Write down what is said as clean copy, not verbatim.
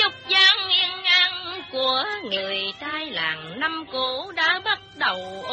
tục gian yên ăn của người trai làng năm cũ đã bắt đầu